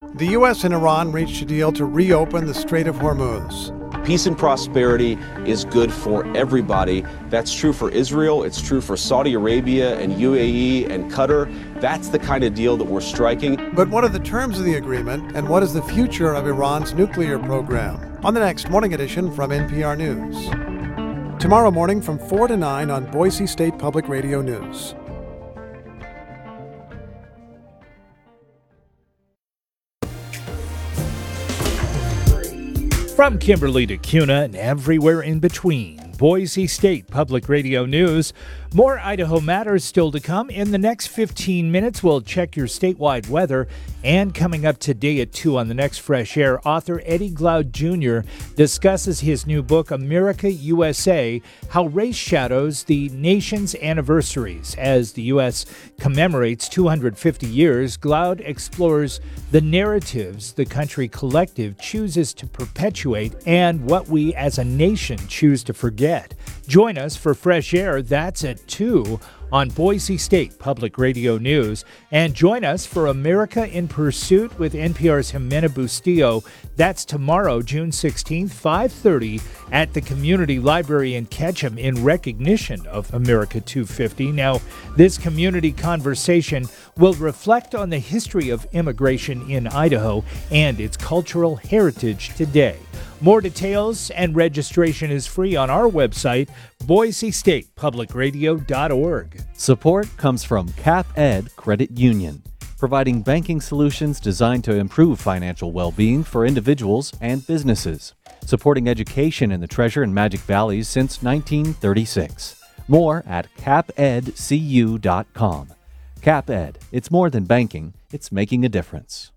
The U.S. and Iran reached a deal to reopen the Strait of Hormuz. Peace and prosperity is good for everybody. That's true for Israel. It's true for Saudi Arabia and UAE and Qatar. That's the kind of deal that we're striking. But what are the terms of the agreement, and what is the future of Iran's nuclear program? On the next Morning Edition from NPR News. Tomorrow morning from 4 to 9 on Boise State Public Radio News. From Kimberly to Kuna and everywhere in between, Boise State Public Radio News. More Idaho Matters still to come. In the next 15 minutes, we'll check your statewide weather. And coming up today at 2 on the next Fresh Air, author Eddie Glaude Jr. discusses his new book, America USA, How Race Shadows the Nation's Anniversaries. As the U.S. commemorates 250 years, Glaude explores the narratives the country collective chooses to perpetuate and what we as a nation choose to forget. Join us for Fresh Air. That's at 2 on Boise State Public Radio News. And join us for America in Pursuit with NPR's Jimena Bustillo. That's tomorrow, June 16th, 5:30 at the Community Library in Ketchum in recognition of America 250. Now, this community conversation will reflect on the history of immigration in Idaho and its cultural heritage today. More details and registration is free on our website, boisestatepublicradio.org. Support comes from CapEd Credit Union, providing banking solutions designed to improve financial well-being for individuals and businesses, supporting education in the Treasure and Magic Valleys since 1936. More at capedcu.com. CapEd, it's more than banking, it's making a difference.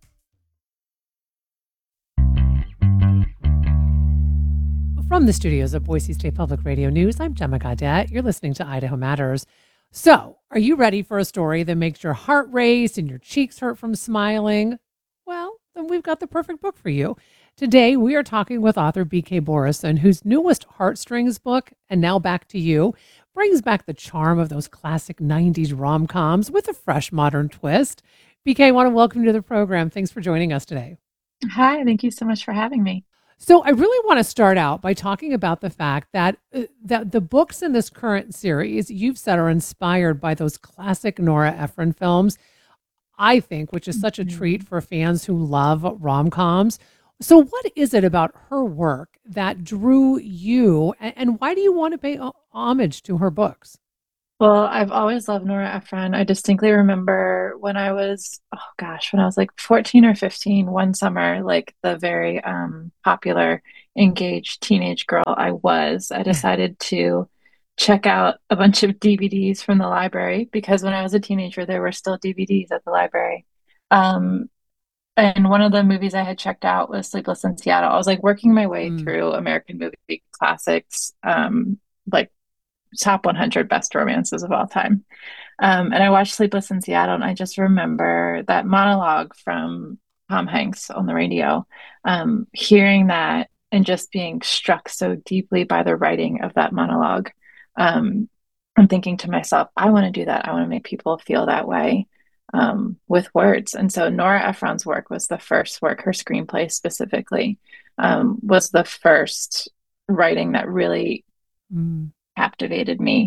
From the studios of Boise State Public Radio News, I'm Gemma Gaudette. You're listening to Idaho Matters. So, are you ready for a story that makes your heart race and your cheeks hurt from smiling? Well, then we've got the perfect book for you. Today, we are talking with author B.K. Borison, whose newest Heartstrings book, And Now Back to You, brings back the charm of those classic 90s rom-coms with a fresh modern twist. B.K., I want to welcome you to the program. Thanks for joining us today. Hi, thank you so much for having me. So I really want to start out by talking about the fact that that the books in this current series you've said are inspired by those classic Nora Ephron films, I think, which is such a treat for fans who love rom-coms. So what is it about her work that drew you, and why do you want to pay homage to her books? Well, I've always loved Nora Ephron. I distinctly remember when I was, when I was like 14 or 15, one summer, like the very popular engaged teenage girl I decided to check out a bunch of DVDs from the library because when I was a teenager, there were still DVDs at the library. And one of the movies I had checked out was Sleepless in Seattle. I was like working my way through American movie classics, like top 100 best romances of all time. And I watched Sleepless in Seattle, and I just remember that monologue from Tom Hanks on the radio, hearing that and just being struck so deeply by the writing of that monologue. I'm thinking to myself, I want to do that. I want to make people feel that way with words. And so Nora Ephron's work was the first work, her screenplay specifically, was the first writing that really captivated me.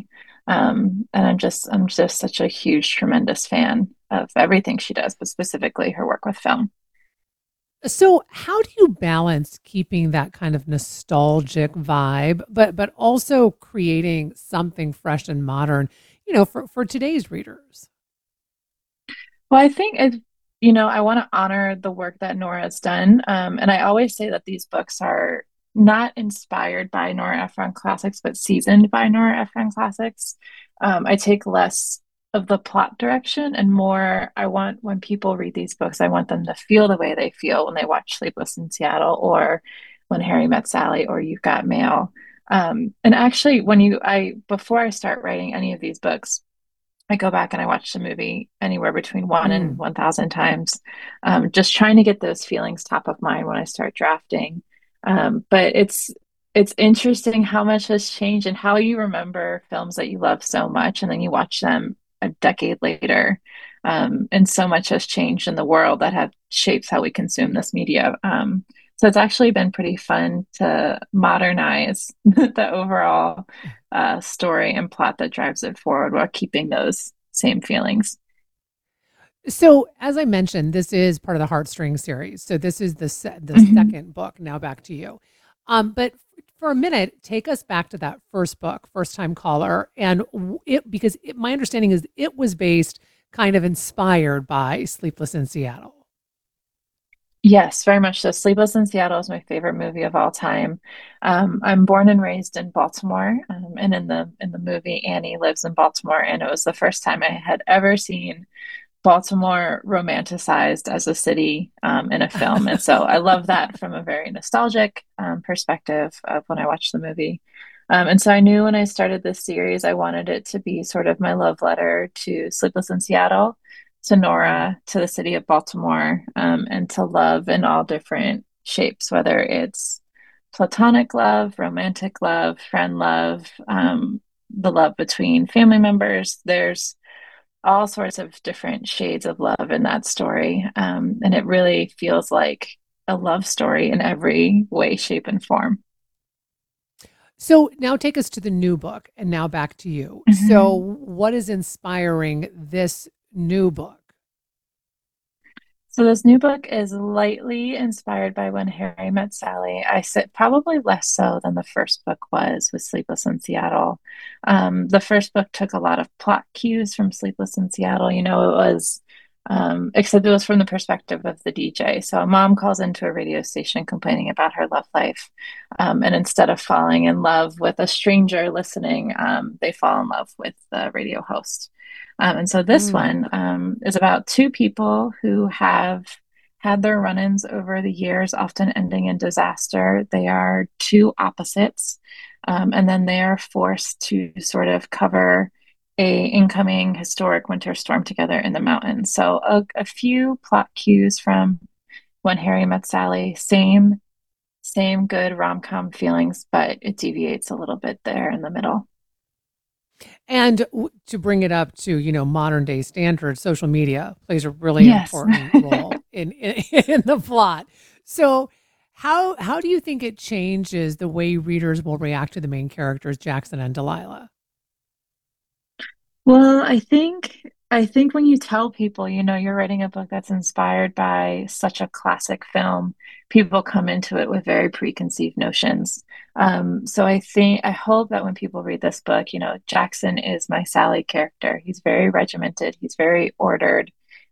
And I'm just such a huge, tremendous fan of everything she does, but specifically her work with film. So how do you balance keeping that kind of nostalgic vibe, but also creating something fresh and modern, for today's readers? Well, I think I want to honor the work that Nora has done. And I always say that these books are not inspired by Nora Ephron classics, but seasoned by Nora Ephron classics. I take less of the plot direction and more, I want when people read these books, I want them to feel the way they feel when they watch Sleepless in Seattle or When Harry Met Sally or You've Got Mail. And actually, before I start writing any of these books, I go back and I watch the movie anywhere between 1 and 1,000 times, just trying to get those feelings top of mind when I start drafting. But it's interesting how much has changed and how you remember films that you love so much, and then you watch them a decade later. And so much has changed in the world that have shapes how we consume this media. So it's actually been pretty fun to modernize the overall story and plot that drives it forward while keeping those same feelings. So, as I mentioned, this is part of the Heartstrings series. So, this is the Mhm. second book. Now back to you. But for a minute, take us back to that first book, First Time Caller, and my understanding is it was based, kind of inspired by Sleepless in Seattle. Yes, very much so. Sleepless in Seattle is my favorite movie of all time. I'm born and raised in Baltimore, and in the movie, Annie lives in Baltimore, and it was the first time I had ever seen Baltimore romanticized as a city in a film. And so I love that from a very nostalgic perspective of when I watched the movie. And so I knew when I started this series, I wanted it to be sort of my love letter to Sleepless in Seattle, to Mm. Nora, to the city of Baltimore, and to love in all different shapes, whether it's platonic love, romantic love, friend love, the love between family members. There's all sorts of different shades of love in that story. And it really feels like a love story in every way, shape, and form. So, now take us to the new book, and now back to you. So, Mhm. what is inspiring this new book? So this new book is lightly inspired by When Harry Met Sally. I said probably less so than the first book was with Sleepless in Seattle. The first book took a lot of plot cues from Sleepless in Seattle. It was, except it was from the perspective of the DJ. So a mom calls into a radio station complaining about her love life. And instead of falling in love with a stranger listening, they fall in love with the radio host. And so this Mm. one is about two people who have had their run-ins over the years, often ending in disaster. They are two opposites, and then they are forced to sort of cover a incoming historic winter storm together in the mountains. So a few plot cues from When Harry Met Sally, same good rom-com feelings, but it deviates a little bit there in the middle. And to bring it up to, modern day standards, social media plays a really Yes. important role in in the plot. So how do you think it changes the way readers will react to the main characters, Jackson and Delilah? Well, I think when you tell people, you're writing a book that's inspired by such a classic film, people come into it with very preconceived notions. So I hope that when people read this book, Jackson is my Sally character. He's very regimented, he's very ordered.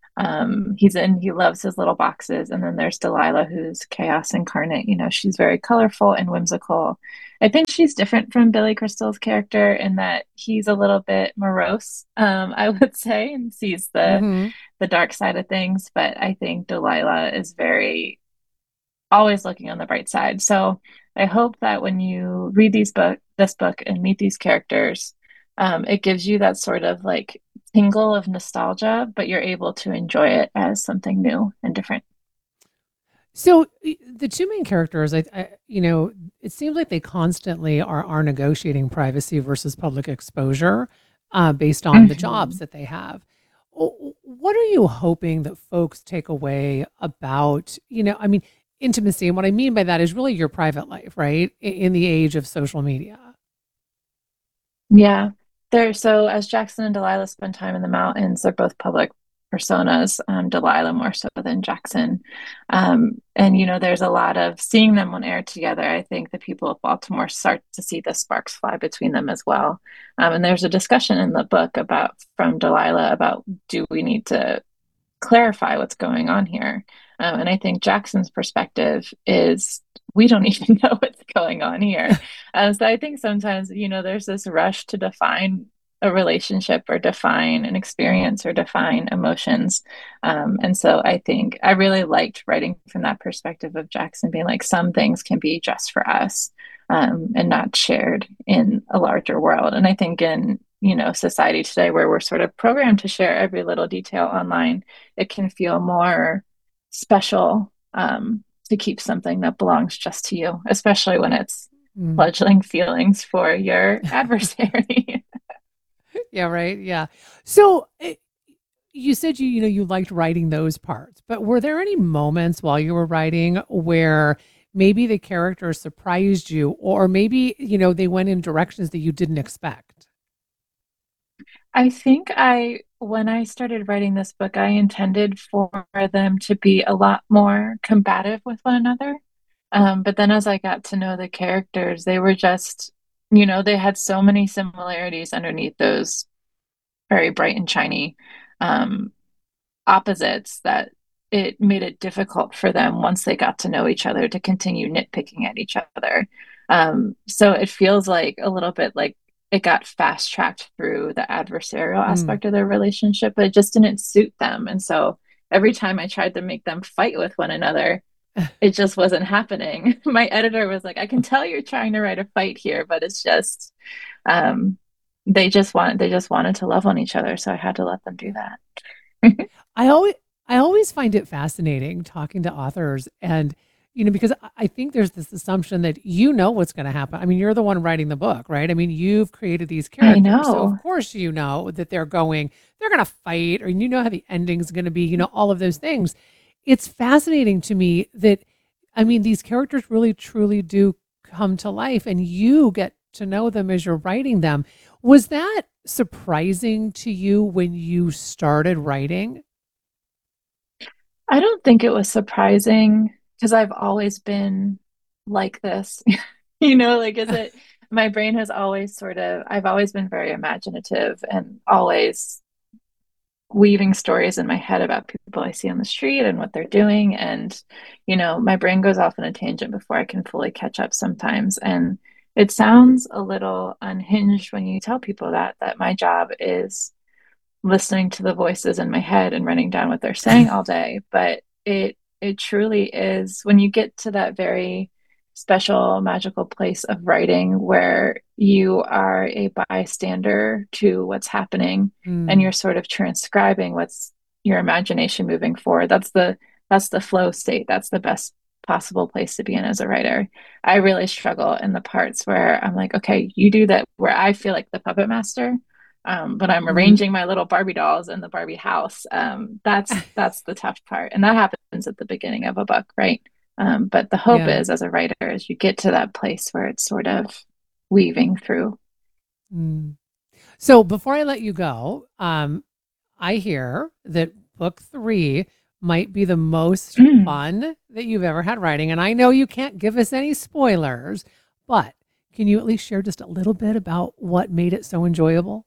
He loves his little boxes. And then there's Delilah, who's chaos incarnate. She's very colorful and whimsical. I think she's different from Billy Crystal's character in that he's a little bit morose, I would say, and sees the Hmm. the dark side of things. But I think Delilah is very always looking on the bright side. So I hope that when you read this book and meet these characters, it gives you that sort of like tingle of nostalgia, but you're able to enjoy it as something new and different. So the two main characters, it seems like they constantly are negotiating privacy versus public exposure based on the jobs Mhm. that they have. What are you hoping that folks take away about, intimacy? And what I mean by that is really your private life, right? In the age of social media. Yeah. So as Jackson and Delilah spend time in the mountains, they're both public personas, Delilah more so than Jackson. And there's a lot of seeing them on air together. I think the people of Baltimore start to see the sparks fly between them as well. And there's a discussion in the book about from Delilah about do we need to clarify what's going on here. And I think Jackson's perspective is we don't even know what's going on here. So I think sometimes, there's this rush to define a relationship or define an experience or define emotions. And so I think I really liked writing from that perspective of Jackson being like, some things can be just for us and not shared in a larger world. And I think in society today where we're sort of programmed to share every little detail online, it can feel more special to keep something that belongs just to you, especially when it's Mm. fledgling feelings for your adversary. Yeah, right. Yeah. So you said you liked writing those parts, but were there any moments while you were writing where maybe the characters surprised you, or maybe they went in directions that you didn't expect? I think when I started writing this book, I intended for them to be a lot more combative with one another. But then as I got to know the characters, they were just, they had so many similarities underneath those very bright and shiny um, opposites that it made it difficult for them once they got to know each other to continue nitpicking at each other. So it feels like a little bit like it got fast tracked through the adversarial Mm. aspect of their relationship, but it just didn't suit them. And so every time I tried to make them fight with one another, it just wasn't happening. My editor was like, I can tell you're trying to write a fight here, but it's just um, they just wanted to love on each other, so I had to let them do that. I always I always find it fascinating talking to authors, and because I think there's this assumption that what's going to happen. I mean, you're the one writing the book, right? I mean, you've created these I characters, so of know. course you know that they're going to fight, or how the ending's going to be, all of those things. It's fascinating to me that, I mean, these characters really truly do come to life, and you get to know them as you're writing them. Was that surprising to you when you started writing? I don't think it was surprising because I've always been like this. Like is it my brain has always I've always been very imaginative and always weaving stories in my head about people I see on the street and what they're doing. And, my brain goes off on a tangent before I can fully catch up sometimes. And it sounds a little unhinged when you tell people that my job is listening to the voices in my head and running down what they're saying all day. But it truly is when you get to that very special magical place of writing where you are a bystander to what's happening and Mm, you're sort of transcribing what's your imagination moving forward. That's the flow state. That's the best possible place to be in as a writer. I really struggle in the parts where I'm like, okay, you do that, where I feel like the puppet master, but I'm mhm. arranging my little Barbie dolls in the Barbie house. That's the tough part, and that happens at the beginning of a book, right? But the hope Yeah. is, as a writer, is you get to that place where it's sort of weaving through. Mm. So before I let you go, I hear that book three might be the most Mm. fun that you've ever had writing. And I know you can't give us any spoilers, but can you at least share just a little bit about what made it so enjoyable?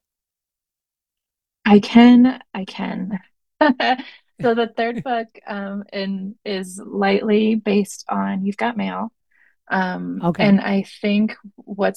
I can. So the third book is lightly based on You've Got Mail. Okay. And I think what's